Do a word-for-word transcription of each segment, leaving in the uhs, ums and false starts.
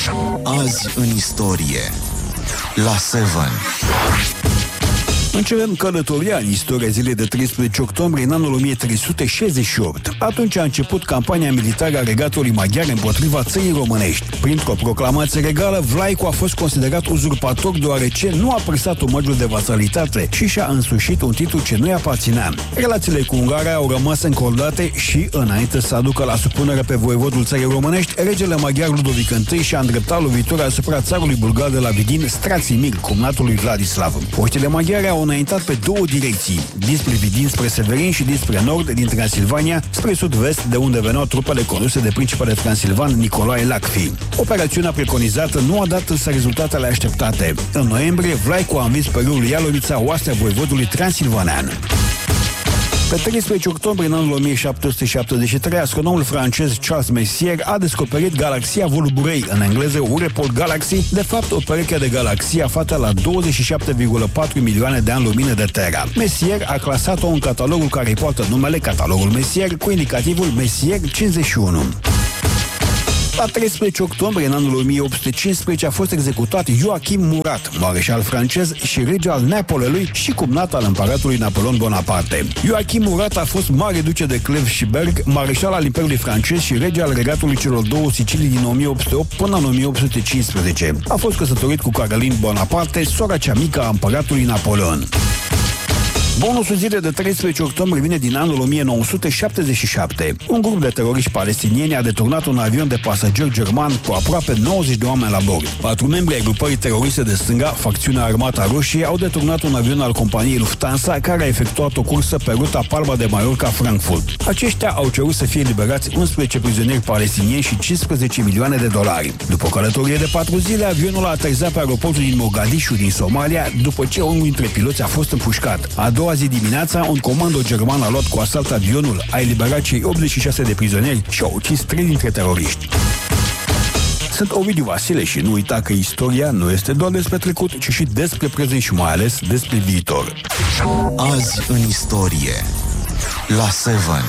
Azi în istorie la Seven. Începem călătoria în istoria zilei de treisprezece octombrie în anul o mie trei sute șaizeci și opt. Atunci a început campania militară a regatului maghiar împotriva țării românești. Printr-o proclamație regală, Vlaicu a fost considerat uzurpator deoarece nu a prestat omagiul de vasalitate și și-a însușit un titlu ce nu-i aparținea. Relațiile cu Ungaria au rămas încordate și, înainte să aducă la supunere pe voievodul țării românești, regele maghiar Ludovic I și-a îndreptat lovitura asupra țarului bulgar de la Vidin, Strațimir, cumnatul lui Vladislav. Oștile maghiare au înaintat pe două direcții, dinspre Vidin spre Severin și dinspre nord din Transilvania spre sud-vest, de unde veneau trupele conduse de principele transilvan Nicolae Lacfi. Operațiunea preconizată nu a dat însă rezultatele așteptate. În noiembrie, Vlaicu a învins pe râul Ialovița, oastea voievodului transilvanean. Pe treisprezece octombrie în anul o mie șapte sute șaptezeci și trei, astronomul francez Charles Messier a descoperit galaxia Volburei, în engleză Ureport Galaxy, de fapt o pereche de galaxii aflată la douăzeci și șapte virgulă patru milioane de ani lumină de Terra. Messier a clasat-o în catalogul care îi poartă numele Catalogul Messier, cu indicativul Messier cincizeci și unu. La treisprezece octombrie, în anul o mie opt sute cincisprezece, a fost executat Joachim Murat, mareșal francez și rege al Neapolului și cumnat al împăratului Napoleon Bonaparte. Joachim Murat a fost mare duce de Cleves și Berg, mareșal al Imperiului francez și rege al regatului celor două Sicilii din o mie opt sute opt până în o mie opt sute cincisprezece. A fost căsătorit cu Caroline Bonaparte, sora cea mică a împăratului Napoleon. Bonusul zilei de treisprezece octombrie vine din anul o mie nouă sute șaptezeci și șapte. Un grup de teroriști palestinieni a deturnat un avion de pasageri german cu aproape nouăzeci de oameni la bord. Patru membri ai grupării teroriste de stânga, facțiunea Armata Roșie, au deturnat un avion al companiei Lufthansa care a efectuat o cursă pe ruta Palma de Mallorca-Frankfurt. Aceștia au cerut să fie liberați unsprezece prizonieri palestinieni și cincisprezece milioane de dolari. După o călătorie de patru zile, avionul a aterizat pe aeroportul din Mogadishu din Somalia, după ce unul dintre piloți a fost împușcat. A doua zi dimineața, un comando german a luat cu asalt avionul, a eliberat cei optzeci și șase de prizonieri și a ucis trei dintre teroriști. Sunt Ovidiu Vasile și nu uita că istoria nu este doar despre trecut, ci și despre prezent și mai ales despre viitor. Azi în istorie la Seven.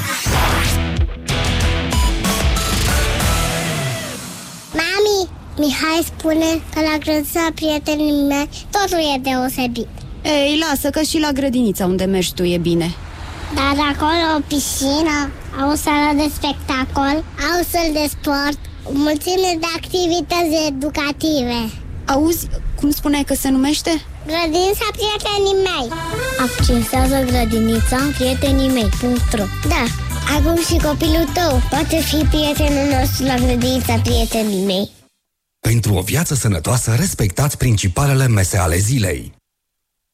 Mami, Mihai spune că la grădinița prietenii mei totul e deosebit. Ei, lasă că și la grădinița unde mergi tu e bine. Dar acolo o piscină, au o sală de spectacol, au săl de sport, o mulțime de activități educative. Auzi, cum spuneai că se numește? Grădinița prietenii mei. Accesează grădinița prietenii mei punct ro. Da, acum și copilul tău poate fi prietenul nostru la grădinița prietenii mei. Pentru o viață sănătoasă, respectați principalele mese ale zilei.